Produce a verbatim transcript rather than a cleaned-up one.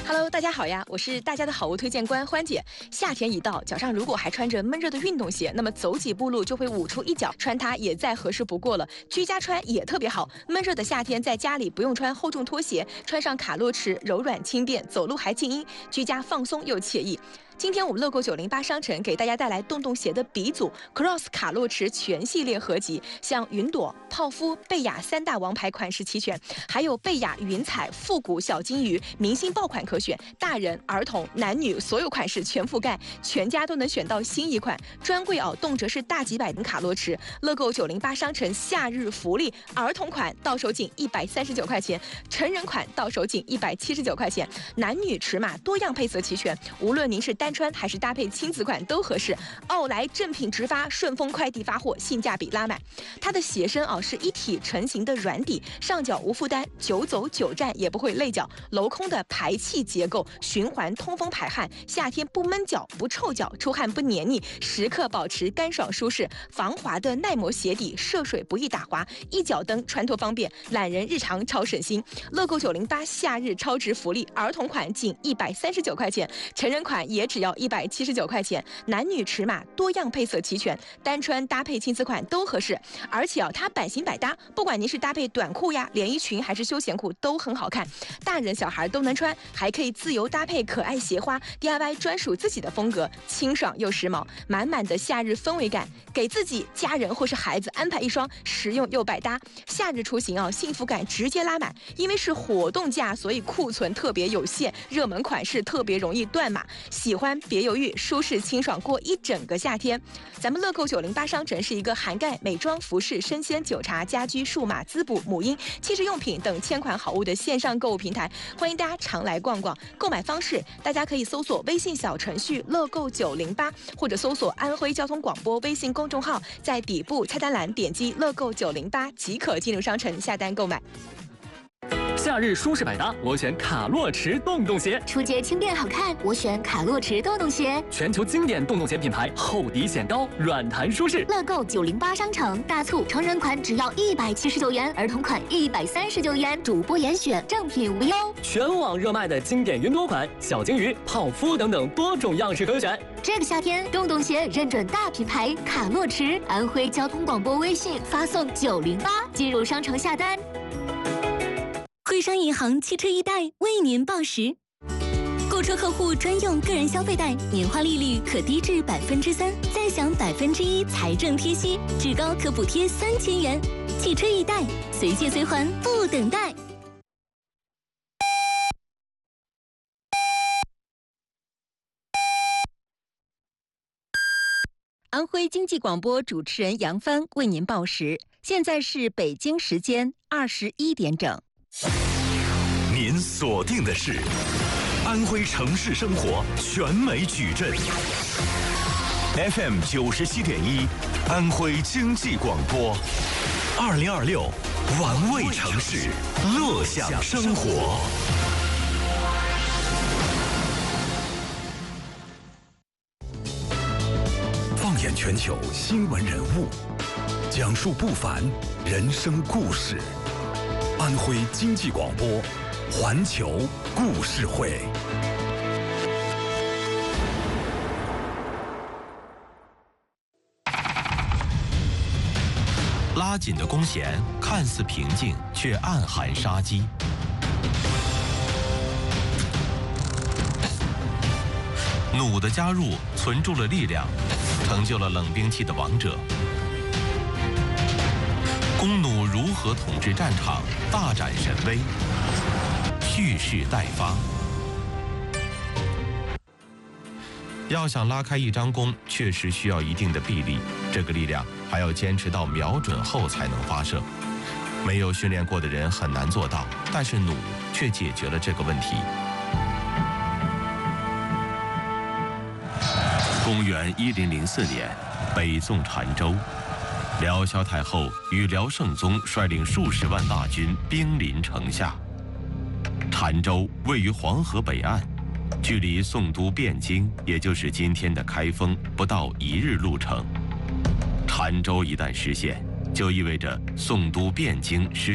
Hello， 大家好呀，我是大家的好物推荐官欢姐。夏天一到，脚上如果还穿着闷热的运动鞋，那么走几步路就会捂出一角，穿它也再合适不过了。居家穿也特别好，闷热的夏天在家里不用穿厚重拖鞋，穿上卡洛驰柔软轻便，走路还静音，居家放松又惬意。今天我们乐购九零八商城给大家带来洞洞鞋的鼻祖 Cross 卡洛驰全系列合集，像云朵、泡芙、贝雅三大王牌款式齐全，还有贝雅云彩、复古小金鱼，明星爆款可选，大人、儿童、男女所有款式全覆盖，全家都能选到心仪款。专柜哦，动辄是大几百的卡洛驰。乐购九零八商城夏日福利，儿童款到手仅一百三十九块钱，成人款到手仅一百七十九块钱，男女尺码多样配色齐全，无论您是单穿还是搭配亲子款都合适。奥莱正品直发，顺丰快递发货，性价比拉满。它的鞋身啊是一体成型的软底，上脚无负担，久走久站也不会累脚。镂空的排气结构，循环通风排汗，夏天不闷脚不臭脚，出汗不黏腻，时刻保持干爽舒适。防滑的耐磨鞋底，涉水不易打滑，一脚蹬穿脱方便，懒人日常超省心。乐购九零八夏日超值福利，儿童款仅一百三十九块钱，成人款也只要一百七十九块钱，男女尺码多样配色齐全，单穿搭配亲子款都合适。而且啊，它版型百搭，不管您是搭配短裤呀、连衣裙还是休闲裤都很好看，大人小孩都能穿，还可以自由搭配可爱鞋花 ，D I Y 专属自己的风格，清爽又时髦，满满的夏日氛围感，给自己、家人或是孩子安排一双实用又百搭。夏日出行啊，幸福感直接拉满，因为是活动价，所以库存特别有限，热门款式特别容易断码。喜欢别犹豫，舒适清爽过一整个夏天。咱们乐购九零八商城是一个涵盖美妆、服饰、生鲜、酒茶、家居、数码、滋补、母婴、汽车用品等千款好物的线上购物平台，欢迎大家常来逛逛。购买方式，大家可以搜索微信小程序乐购九零八，或者搜索安徽交通广播微信公众号，在底部菜单栏点击乐购九零八即可进入商城下单购买。 夏日舒适百搭，我选卡洛驰洞洞鞋； 出街轻便好看，我选卡洛驰洞洞鞋。 全球经典洞洞鞋品牌，厚底显高，软弹舒适。 乐购九零八商城大促，成人款只要一百七十九元，儿童款一百三十九元，主播严选，正品无忧。 全网热卖的经典云朵款、小金鱼、泡芙等等多种样式可选。 这个夏天，洞洞鞋认准大品牌卡洛驰，安徽交通广播微信发送九零八进入商城下单。 徽商银行汽车一贷为您报时，购车客户专用个人消费贷，年化利率可低至百分之三，再享百分之一财政贴息，至高可补贴三千元。汽车一贷，随借随还，不等待。安徽经济广播主持人杨帆为您报时，现在是北京时间二十一点整。 您锁定的是安徽城市生活全美矩阵 F M 九十七点一，安徽经济广播，二零二六玩味城市，乐享生活。放眼全球新闻人物，讲述不凡人生故事。安徽经济广播，环球故事会。 拉紧的弓弦看似平静，却暗含杀机。弩的加入存住了力量，成就了冷兵器的王者。弓弩如何统治战场，大展神威，蓄势待发。要想拉开一张弓，确实需要一定的臂力，这个力量还要坚持到瞄准后才能发射。没有训练过的人很难做到，但是弩却解决了这个问题。公元一零零四年，北宋澶州。辽萧太后与辽圣宗率领数十万大军兵临城下。澶州位于黄河北岸，距离宋都汴京，也就是今天的开封，不到一日路程。澶州一旦失陷，就意味着宋都汴京失